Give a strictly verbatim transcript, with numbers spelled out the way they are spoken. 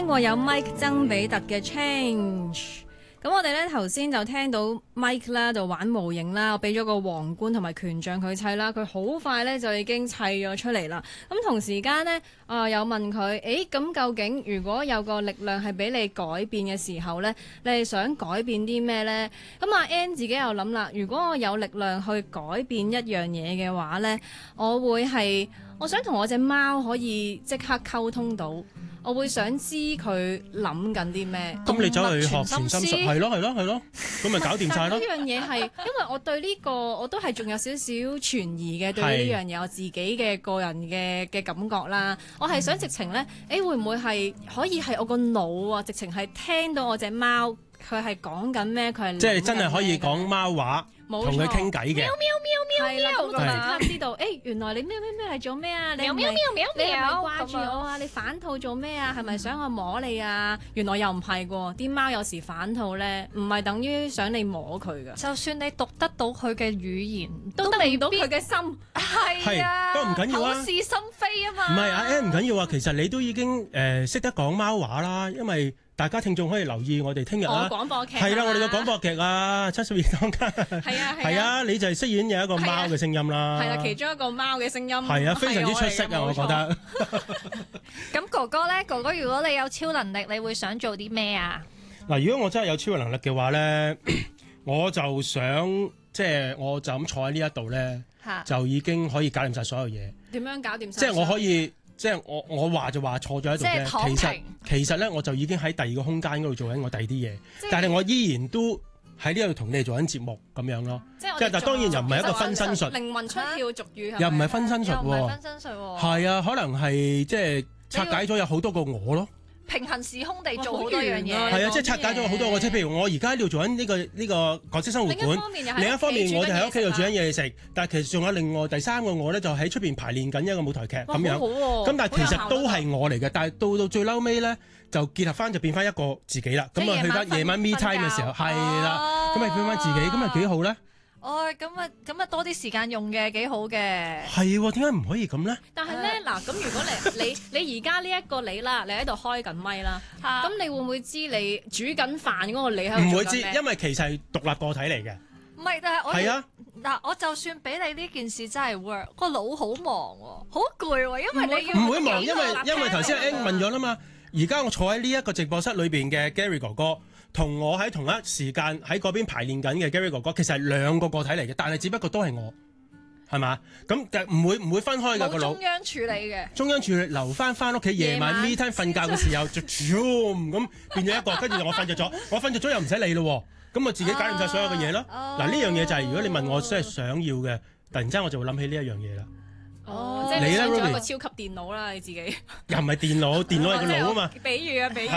聽過有 Mike 曾比特嘅 Change。咁我哋咧頭先就聽到 Mike 啦，就玩模型啦，我俾咗個皇冠同埋權杖佢砌啦，佢好快咧就已經砌咗出嚟啦。咁同時間呢，啊、呃、有問佢，誒咁究竟如果有個力量係俾你改變嘅時候呢，你係想改變啲咩呢？咁阿 Ann 自己又諗啦，如果我有力量去改變一樣嘢嘅話呢，我會係我想同我隻貓可以即刻溝通到。我會想知佢諗緊啲咩？ 咁你走去學傳心術，係咯係咯係咯，咁咪搞掂晒咯。 呢樣嘢係因為我對呢、呢個我都係仲有少少存疑嘅，對於呢樣嘢我自己嘅個人嘅嘅感覺啦。我係想直情咧，誒、欸、會唔會係可以係我個腦啊？直情係聽到我隻貓佢係講緊咩？佢係即係真係可以講貓話。同佢傾偈嘅， 喵喵喵喵喵，咁就即刻知道，誒、欸、原來你喵喵喵係做咩啊？你喵喵喵喵喵，你係咪掛住我啊？你反肚做咩啊？係咪想我摸你啊？原來又唔係喎，啲貓有時反肚咧，唔係等於想你摸佢噶。 就算你讀得到佢嘅語言， 都得唔到佢嘅心。 係啊， 不過唔緊要啊， 口是心非啊嘛。 唔係阿 Ann 唔緊要啊，其實你都已經誒識得講貓話啦，因為大家聽眾可以留意我哋聽日啦， 廣播劇係啦，我哋嘅廣播劇啊，七十二當家， 係啊係啊，你就係飾演有一個貓嘅聲音啦， 係啦，其中一個貓嘅聲音， 係啊，非常之出色啊，我覺得。 咁哥哥咧，哥哥如果你有超能力，你會想做啲咩啊？ 嗱，如果我真係有超能力嘅話咧，我就想即係我就咁坐喺呢一度咧，就已經可以搞掂晒所有嘢。 點樣搞掂晒？ 即係我可以。即係我我話就話坐咗喺度啫，其實其實咧我就已經喺第二個空間嗰度做緊我第二啲嘢，但係我依然都喺呢度同你哋做緊節目咁樣咯。即係但係當然又唔係一個分身術， 靈魂出竅俗語又唔係分身術喎， 又唔係分身術喎， 係啊，可能係即係拆解咗有好多個我咯。 平行時空地做好多樣嘢， 係啊，即係拆解咗好多個，即係譬如我而家喺度做緊呢個呢個角色生活館，另一方面我就喺屋企度煮緊嘢食，但係其實仲有另外第三個我咧，就喺出邊排練緊一個舞台劇咁樣。咁但係其實都係我嚟嘅，但係到到最嬲尾咧，就結合翻就變翻一個自己啦。咁啊去翻夜晚 me time 嘅時候，係啦，咁咪變翻自己，咁咪幾好咧？ 哦，咁啊，咁啊多啲時間用嘅幾好嘅。 係喎，點解唔可以咁咧？ 但係咧，嗱，咁如果你你你而家呢一個你啦，你喺度開緊咪啦，咁你會唔會知你煮緊飯嗰個你喺度做緊咩？ 唔會知，因為其實係獨立個體嚟嘅。 唔係，但係我係啊， 嗱，我就算俾你呢件事真係 work，個腦好忙喎，好攰喎，因為你要唔會忙，因為因為頭先阿 Ann 問咗啦嘛。而家我坐喺呢一個直播室裏邊嘅 Gary 哥哥，同我喺同一時間喺嗰邊排練緊嘅 Gary 哥哥，其實係兩個個體嚟嘅，但係只不過都係我，係嘛？咁就唔會唔會分開㗎個腦。 中央處理嘅。中央處理留翻翻屋企夜晚 me time 瞓覺嘅時候，就咁變咗一個，跟住我瞓着咗，我瞓着咗又唔使理咯，咁我自己搞掂晒所有嘅嘢咯。嗱呢樣嘢就係如果你問我真係想要嘅，突然之間我就會諗起呢一樣嘢啦。 哦，即係你想做一個超級電腦啦，你自己。 又唔係電腦，電腦係個腦啊嘛。 比喻啊，比喻。